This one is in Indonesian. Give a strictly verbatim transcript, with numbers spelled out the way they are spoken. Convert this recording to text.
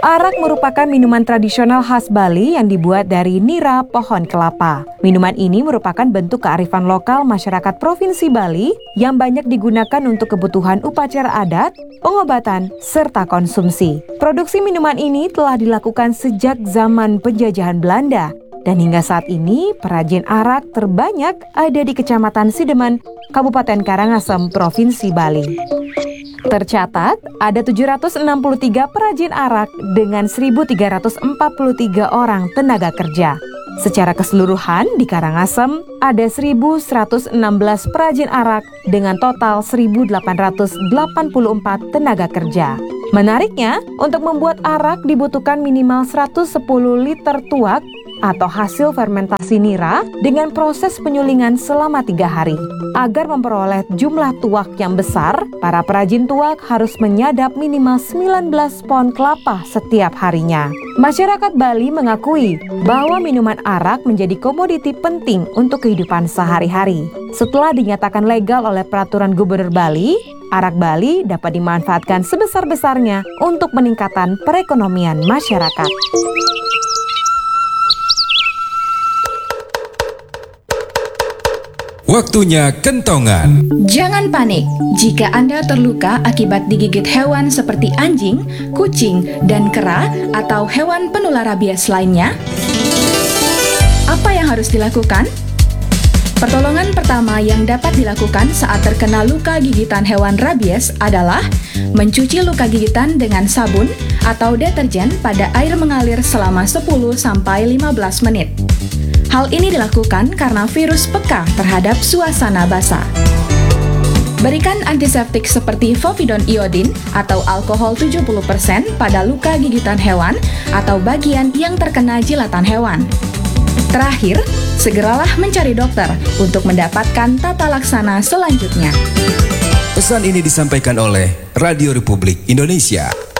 Arak merupakan minuman tradisional khas Bali yang dibuat dari nira pohon kelapa. Minuman ini merupakan bentuk kearifan lokal masyarakat Provinsi Bali yang banyak digunakan untuk kebutuhan upacara adat, pengobatan, serta konsumsi. Produksi minuman ini telah dilakukan sejak zaman penjajahan Belanda. Dan hingga saat ini, perajin arak terbanyak ada di Kecamatan Sidemen, Kabupaten Karangasem, Provinsi Bali. Tercatat, ada tujuh ratus enam puluh tiga perajin arak dengan seribu tiga ratus empat puluh tiga orang tenaga kerja. Secara keseluruhan, di Karangasem ada seribu seratus enam belas perajin arak dengan total seribu delapan ratus delapan puluh empat tenaga kerja. Menariknya, untuk membuat arak dibutuhkan minimal seratus sepuluh liter tuak atau hasil fermentasi nira dengan proses penyulingan selama tiga hari. Agar memperoleh jumlah tuak yang besar, para perajin tuak harus menyadap minimal sembilan belas pon kelapa setiap harinya. Masyarakat Bali mengakui bahwa minuman arak menjadi komoditi penting untuk kehidupan sehari-hari. Setelah dinyatakan legal oleh peraturan Gubernur Bali, arak Bali dapat dimanfaatkan sebesar-besarnya untuk peningkatan perekonomian masyarakat. Waktunya kentongan. Jangan panik jika Anda terluka akibat digigit hewan seperti anjing, kucing, dan kera atau hewan penular rabies lainnya. Apa yang harus dilakukan? Pertolongan pertama yang dapat dilakukan saat terkena luka gigitan hewan rabies adalah mencuci luka gigitan dengan sabun atau deterjen pada air mengalir selama sepuluh sampai lima belas menit. Hal ini dilakukan karena virus peka terhadap suasana basah. Berikan antiseptik seperti povidone iodin atau alkohol tujuh puluh persen pada luka gigitan hewan atau bagian yang terkena jilatan hewan. Terakhir, segeralah mencari dokter untuk mendapatkan tata laksana selanjutnya. Pesan ini disampaikan oleh Radio Republik Indonesia.